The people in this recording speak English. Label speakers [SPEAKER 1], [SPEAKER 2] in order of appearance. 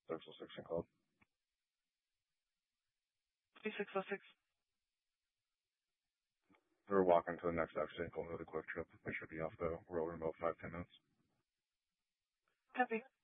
[SPEAKER 1] 606 code.
[SPEAKER 2] 3606.
[SPEAKER 1] We're walking to the next exit, going to the Quick Trip. We should be off the road in about 5-10 minutes.
[SPEAKER 2] Copy.